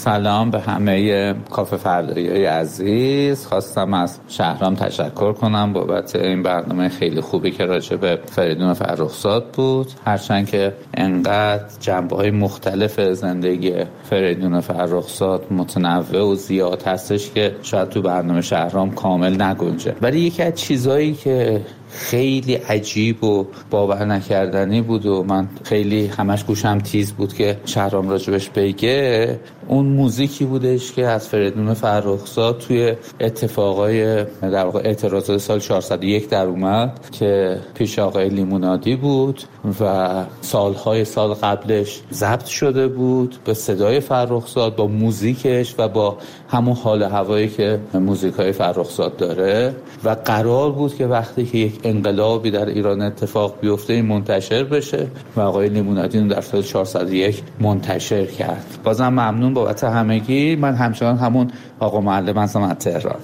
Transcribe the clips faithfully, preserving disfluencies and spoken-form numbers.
سلام به همه کافه فردایی عزیز. خواستم از شهرام تشکر کنم بابت این برنامه خیلی خوبی که راجع به فریدون فرخزاد بود، هرچند که انقدر جنبه‌های مختلف زندگی فریدون فرخزاد متنوع و زیاد هستش که شاید تو برنامه شهرام کامل نگنجه. ولی یکی از چیزایی که خیلی عجیب و باور نکردنی بود و من خیلی همش گوشم تیز بود که شهرام راجبش بگه، اون موزیکی بودش که از فریدون فرخزاد توی اتفاقای در واقع اعتراضات سال چهارصد و یک در اومد که پیش آقای لیمونادی بود و سالهای سال قبلش ضبط شده بود به صدای فرخزاد با موزیکش و با همون حال هوایی که موزیکای فرخزاد داره و قرار بود که وقتی که یک انقلابی در ایران اتفاق بیفته این منتشر بشه و آقای لیمونادی رو در سال چهارصد و یک منتشر کرد. بازم ممنون بابت همگی. من همچنان همون آقا معلم هستم از تهران.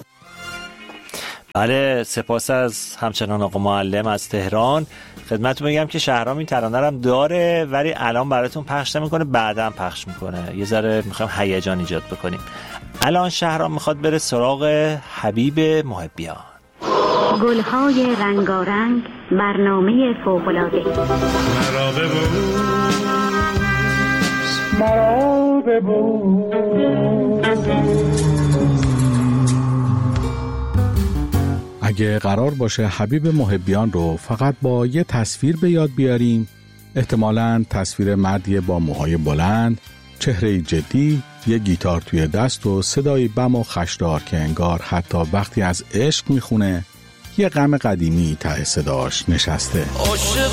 بله، سپاس از همچنان آقا معلم از تهران. خدمتتون بگم که شهرام این ترانه رو هم داره ولی الان براتون پخش نمی‌کنه، بعداً پخش میکنه. یه ذره میخوام هیجان ایجاد بکنیم. الان شهرام میخواد بره سراغ حبیب محبیان. گلهای رنگارنگ، برنامه فوق‌العاده. مرا ببوس، مرا ببوس. اگه قرار باشه حبیب محبیان رو فقط با یه تصویر به یاد بیاریم، احتمالاً تصویر مردی با موهای بلند، چهره جدی، یه گیتار توی دست و صدای بم و خشدار که انگار حتی وقتی از عشق میخونه یه غم قدیمی ته صداش نشسته.